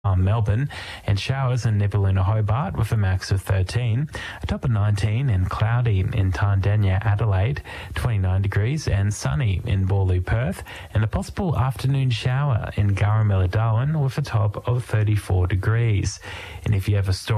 Melbourne, and showers in Nibbaluna, Hobart with a max of 13, a top of 19, and cloudy in Tandanya, Adelaide, 29 degrees, and sunny in Boorloo, Perth, and a possible afternoon shower in Garamilla, Darwin with a top of 34 degrees. And if you have a storm